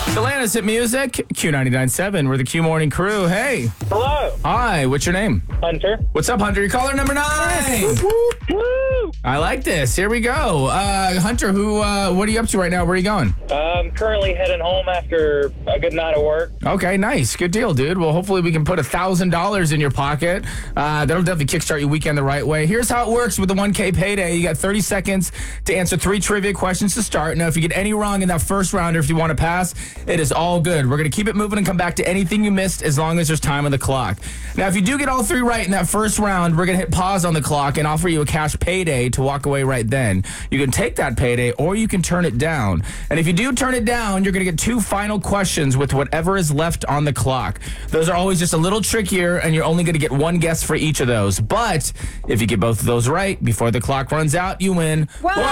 Atlanta's Hit Music, Q99.7. We're the Q Morning Crew. Hey. Hello. Hi, what's your name? Hunter. What's up, Hunter? You're caller number 9. Woo! I like this. Here we go. Hunter, what are you up to right now? Where are you going? I'm currently heading home after a good night of work. Okay, nice. Good deal, dude. Well, hopefully we can put $1,000 in your pocket. That'll definitely kickstart your weekend the right way. Here's how it works with the 1K payday. You got 30 seconds to answer 3 trivia questions to start. Now, if you get any wrong in that first round or if you want to pass, it is all good. We're going to keep it moving and come back to anything you missed as long as there's time on the clock. Now, if you do get all 3 right in that first round, we're going to hit pause on the clock and offer you a cash payday to walk away right then. You can take that payday or you can turn it down. And if you do turn it down, you're going to get 2 final questions with whatever is left on the clock. Those are always just a little trickier, and you're only going to get 1 guess for each of those. But if you get both of those right before the clock runs out, you win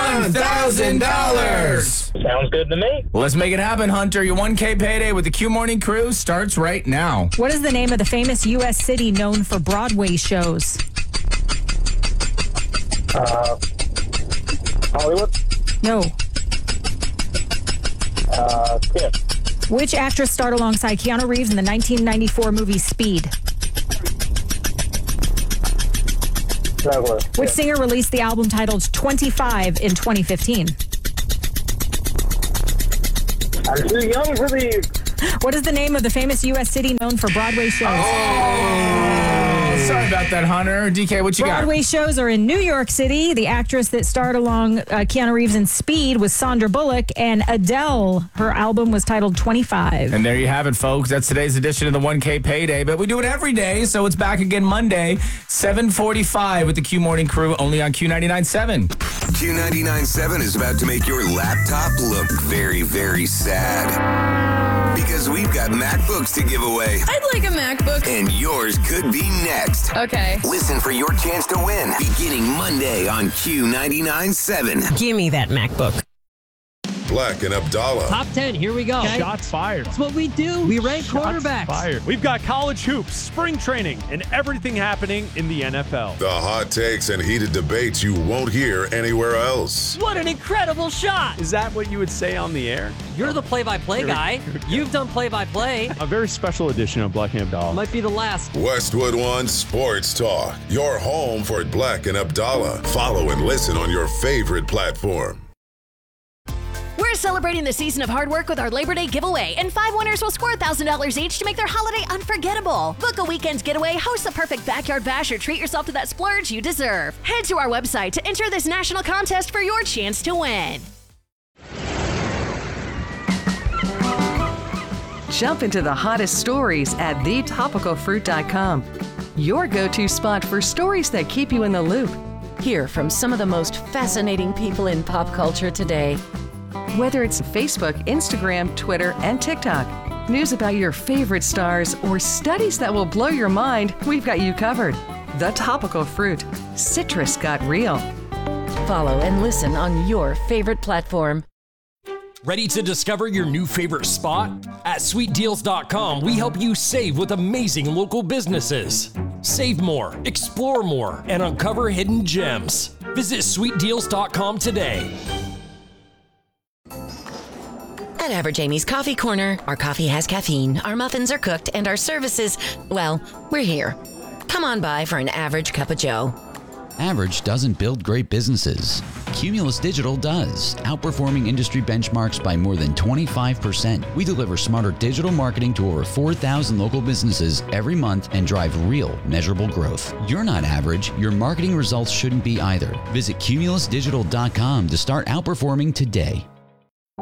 $1,000. Sounds good to me. Well, let's make it happen, Hunter. Your 1K payday with the Q Morning Crew starts right now. What is the name of the famous U.S. city known for Broadway shows? Hollywood. No. Tim. Which actress starred alongside Keanu Reeves in the 1994 movie Speed? Traveler. Which singer released the album titled 25 in 2015? I'm too young for these. What is the name of the famous U.S. city known for Broadway shows? Sorry about that, Hunter. DK, what you Broadway shows are in New York City. The actress that starred along Keanu Reeves in Speed was Sandra Bullock, and Adele, her album was titled 25. And there you have it, folks. That's today's edition of the 1K Payday. But we do it every day, so it's back again Monday, 7:45 with the Q Morning Crew, only on Q99.7. Q99.7 is about to make your laptop look very, very sad. Because we've got MacBooks to give away. I'd like a MacBook. And yours could be next. Okay. Listen for your chance to win beginning Monday on Q99.7. Give me that MacBook. Black and Abdallah. Top 10, here we go. Shots fired. That's what we do. We rank quarterbacks. Fired. We've got college hoops, spring training, and everything happening in the NFL. The hot takes and heated debates you won't hear anywhere else. What an incredible shot. Is that what you would say on the air? You're the play-by-play guy. You've done play-by-play. A very special edition of Black and Abdallah. Might be the last. Westwood One Sports Talk. Your home for Black and Abdallah. Follow and listen on your favorite platform. We're celebrating the season of hard work with our Labor Day giveaway, and 5 winners will score $1,000 each to make their holiday unforgettable. Book a weekend's getaway, host the perfect backyard bash, or treat yourself to that splurge you deserve. Head to our website to enter this national contest for your chance to win. Jump into the hottest stories at thetopicalfruit.com. Your go-to spot for stories that keep you in the loop. Hear from some of the most fascinating people in pop culture today. Whether it's Facebook, Instagram, Twitter, and TikTok, news about your favorite stars, or studies that will blow your mind, we've got you covered. The Topical Fruit. Citrus got real. Follow and listen on your favorite platform. Ready to discover your new favorite spot? At sweetdeals.com, we help you save with amazing local businesses. Save more, explore more, and uncover hidden gems. Visit sweetdeals.com today. At Average Amy's Coffee Corner, our coffee has caffeine, our muffins are cooked, and our services, well, we're here. Come on by for an average cup of joe. Average doesn't build great businesses. Cumulus Digital does, outperforming industry benchmarks by more than 25%. We deliver smarter digital marketing to over 4,000 local businesses every month and drive real, measurable growth. You're not average. Your marketing results shouldn't be either. Visit cumulusdigital.com to start outperforming today.